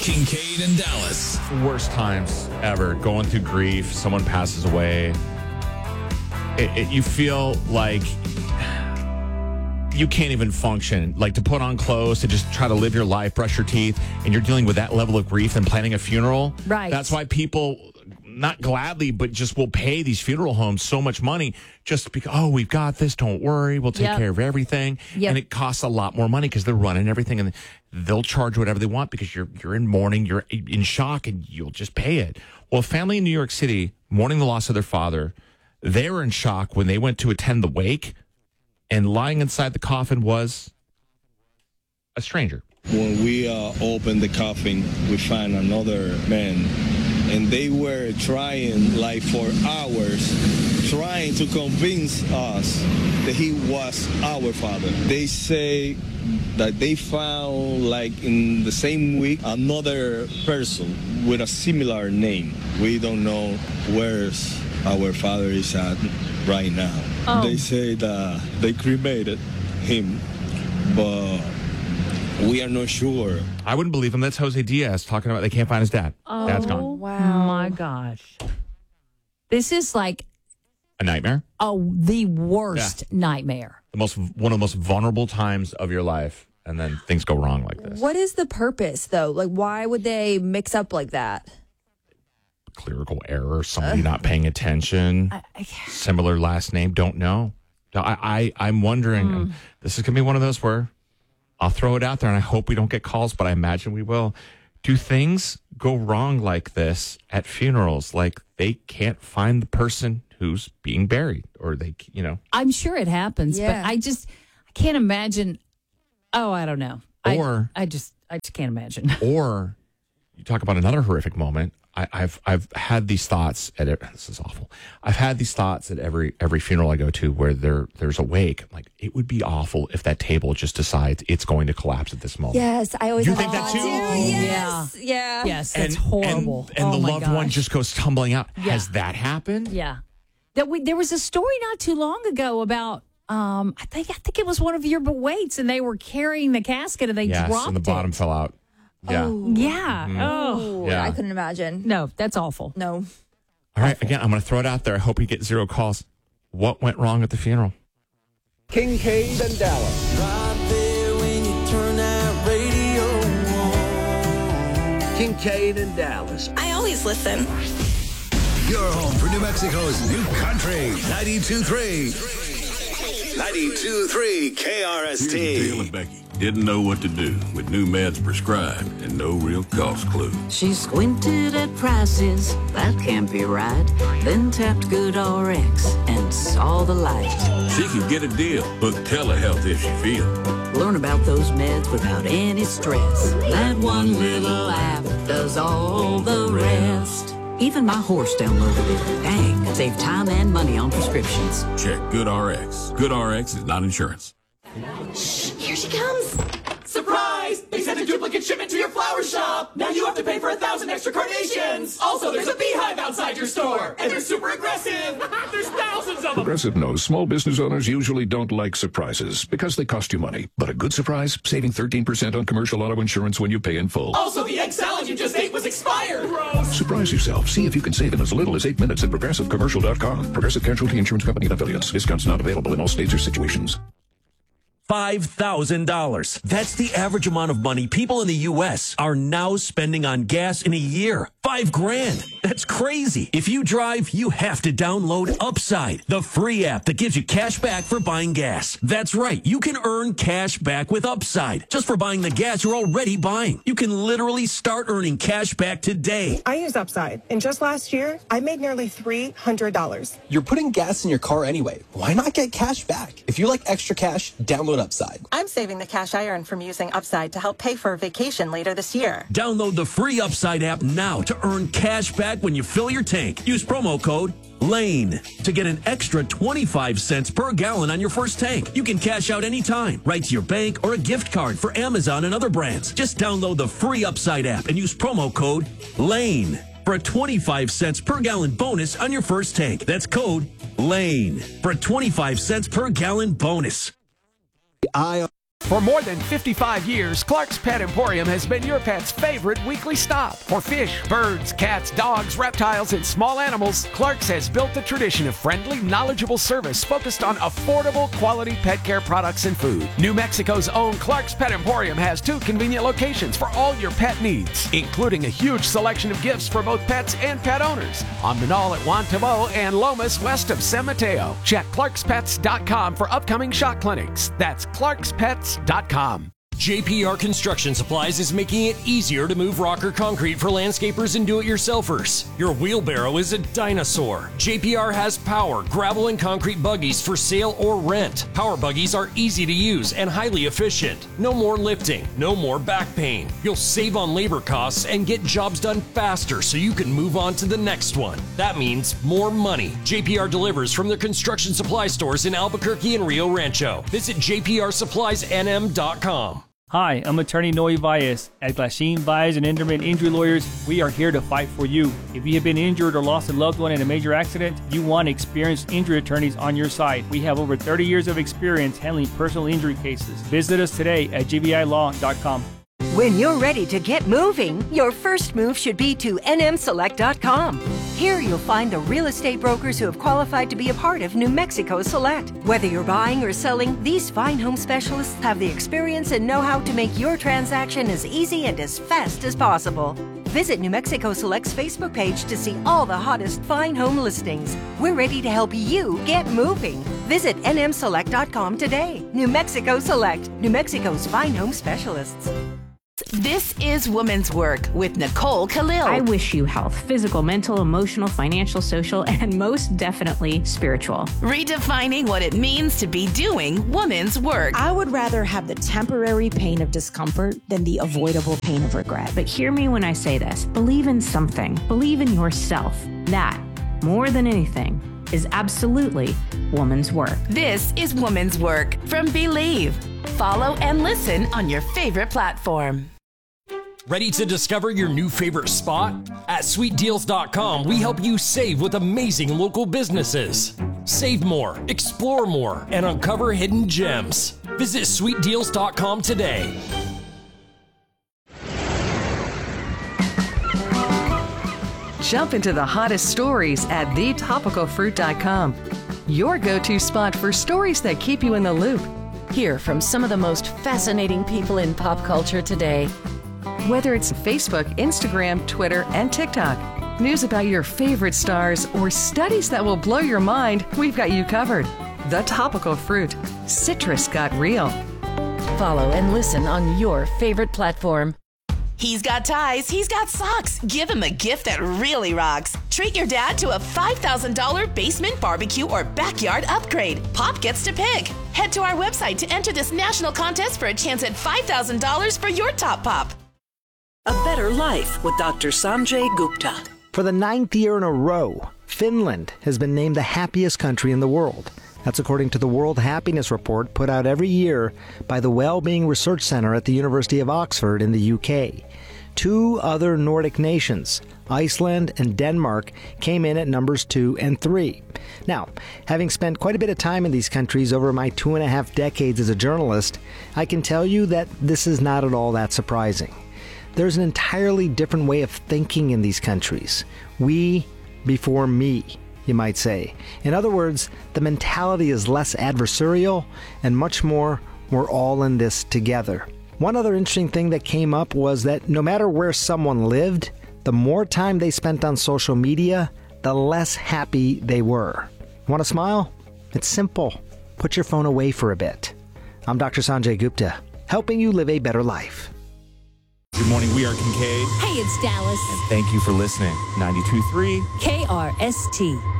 Kincaid and Dallas. Worst times ever. Going through grief. Someone passes away. You feel like you can't even function. Like to put on clothes, to just try to live your life, brush your teeth, and you're dealing with that level of grief and planning a funeral. Right. That's why people, not gladly, but just will pay these funeral homes so much money just because, oh, we've got this. Don't worry. We'll take care of everything. Yep. And it costs a lot more money because they're running everything and they'll charge whatever they want because you're in mourning, you're in shock, and you'll just pay it. Well, a family in New York City mourning the loss of their father, they were in shock when they went to attend the wake, and lying inside the coffin was a stranger. When we opened the coffin, we found another man, and they were trying, like for hours, trying to convince us that he was our father. They say that they found, like in the same week, another person with a similar name. We don't know where's our father is at right now. Oh. They say that they cremated him, but we are not sure. I wouldn't believe him. That's Jose Diaz talking about they can't find his dad. Dad's gone. Wow. My gosh. This is like A nightmare. the worst nightmare. One of the most vulnerable times of your life, and then things go wrong like this. What is the purpose, though? Like, why would they mix up like that? Clerical error, somebody not paying attention, similar last name, don't know. I'm wondering, this is going to be one of those where I'll throw it out there and I hope we don't get calls, but I imagine we will. Do things go wrong like this at funerals? Like they can't find the person who's being buried, or they, I'm sure it happens, but I can't imagine. Oh, I don't know. Or I just can't imagine. Or you talk about another horrific moment. I've had these thoughts this is awful. I've had these thoughts at every funeral I go to where there's a wake. I'm like, it would be awful if that table just decides it's going to collapse at this moment. Yes, I always You have think that thought too? Yes. Yeah. Yes, that's horrible. And the my loved one gosh. just goes tumbling out. Yeah. Has that happened? Yeah. There was a story not too long ago about I think it was one of your weights, and they were carrying the casket and they dropped it. And the bottom fell out. Yeah. Yeah. Oh. Yeah. I couldn't imagine. No, that's awful. No. All right. Again, I'm going to throw it out there. I hope we get 0 calls. What went wrong at the funeral? Kincaid and Dallas. Right there when you turn that radio on. Kincaid and Dallas. I always listen. Your home for New Mexico's new country. 92.3. 92.3 KRST. Here's the deal with Becky. Didn't know what to do with new meds prescribed and no real cost clue. She squinted at prices, that can't be right. Then tapped GoodRx and saw the light. She could get a deal, book telehealth if she feels. Learn about those meds without any stress. That one little app does all the rest. Even my horse downloaded it. Dang, save time and money on prescriptions. Check GoodRx. GoodRx is not insurance. Here she comes. Surprise! They sent a duplicate shipment to your flower shop. Now you have to pay for 1,000 extra carnations. Also, there's a beehive outside your store, and they're super aggressive. There's thousands of them. Progressive knows small business owners usually don't like surprises because they cost you money. But a good surprise, saving 13% on commercial auto insurance when you pay in full. Also, the egg salad you just ate was expired. Gross. Surprise yourself. See if you can save in as little as 8 minutes at progressivecommercial.com. Progressive Casualty Insurance Company and affiliates. Discounts not available in all states or situations. $5,000. That's the average amount of money people in the U.S. are now spending on gas in a year. $5,000. That's crazy. If you drive, you have to download Upside, the free app that gives you cash back for buying gas. That's right. You can earn cash back with Upside just for buying the gas you're already buying. You can literally start earning cash back today. I use Upside, and just last year, I made nearly $300. You're putting gas in your car anyway. Why not get cash back? If you like extra cash, download Upside. I'm saving the cash I earn from using Upside to help pay for a vacation later this year. Download the free Upside app now to earn cash back when you fill your tank. Use promo code LANE to get an extra 25 cents per gallon on your first tank. You can cash out anytime, right to your bank or a gift card for Amazon and other brands. Just download the free Upside app and use promo code LANE for a 25 cents per gallon bonus on your first tank. That's code LANE for a 25 cents per gallon bonus. For more than 55 years, Clark's Pet Emporium has been your pet's favorite weekly stop. For fish, birds, cats, dogs, reptiles, and small animals, Clark's has built the tradition of friendly, knowledgeable service focused on affordable, quality pet care products and food. New Mexico's own Clark's Pet Emporium has 2 convenient locations for all your pet needs, including a huge selection of gifts for both pets and pet owners. On Manal at Juan Tabo and Lomas west of San Mateo. Check clarkspets.com for upcoming shot clinics. That's clarkspets.com. JPR Construction Supplies is making it easier to move rock or concrete for landscapers and do-it-yourselfers. Your wheelbarrow is a dinosaur. JPR has power, gravel, and concrete buggies for sale or rent. Power buggies are easy to use and highly efficient. No more lifting, no more back pain. You'll save on labor costs and get jobs done faster so you can move on to the next one. That means more money. JPR delivers from their construction supply stores in Albuquerque and Rio Rancho. Visit jprsuppliesnm.com. Hi, I'm attorney Noe Valles. At Glasheen, Valles and Enderman Injury Lawyers, we are here to fight for you. If you have been injured or lost a loved one in a major accident, you want experienced injury attorneys on your side. We have over 30 years of experience handling personal injury cases. Visit us today at gvilaw.com. When you're ready to get moving, your first move should be to nmselect.com. Here you'll find the real estate brokers who have qualified to be a part of New Mexico Select. Whether you're buying or selling, these fine home specialists have the experience and know-how to make your transaction as easy and as fast as possible. Visit New Mexico Select's Facebook page to see all the hottest fine home listings. We're ready to help you get moving. Visit nmselect.com today. New Mexico Select, New Mexico's fine home specialists. This is Woman's Work with Nicole Khalil. I wish you health, physical, mental, emotional, financial, social, and most definitely spiritual. Redefining what it means to be doing woman's work. I would rather have the temporary pain of discomfort than the avoidable pain of regret. But hear me when I say this. Believe in something. Believe in yourself. That, more than anything, is absolutely woman's work. This is Woman's Work from Believe. Follow and listen on your favorite platform. Ready to discover your new favorite spot? At sweetdeals.com, we help you save with amazing local businesses. Save more, explore more, and uncover hidden gems. Visit sweetdeals.com today. Jump into the hottest stories at thetopicalfruit.com. Your go-to spot for stories that keep you in the loop. Hear from some of the most fascinating people in pop culture today. Whether it's Facebook, Instagram, Twitter, and TikTok, news about your favorite stars, or studies that will blow your mind, we've got you covered. The Topical Fruit. Citrus got real. Follow and listen on your favorite platform. He's got ties, he's got socks. Give him a gift that really rocks. Treat your dad to a $5,000 basement barbecue or backyard upgrade. Pop gets to pick. Head to our website to enter this national contest for a chance at $5,000 for your top pop. A Better Life with Dr. Sanjay Gupta. For the 9th year in a row, Finland has been named the happiest country in the world. That's according to the World Happiness Report put out every year by the Wellbeing Research Centre at the University of Oxford in the UK. 2 other Nordic nations, Iceland and Denmark, came in at numbers 2 and 3. Now, having spent quite a bit of time in these countries over my 2.5 decades as a journalist, I can tell you that this is not at all that surprising. There's an entirely different way of thinking in these countries. We before me, you might say. In other words, the mentality is less adversarial and much more, we're all in this together. One other interesting thing that came up was that no matter where someone lived, the more time they spent on social media, the less happy they were. Want to smile? It's simple. Put your phone away for a bit. I'm Dr. Sanjay Gupta, helping you live a better life. Good morning, we are Kincaid. Hey, it's Dallas. And thank you for listening. 92.3 KRST.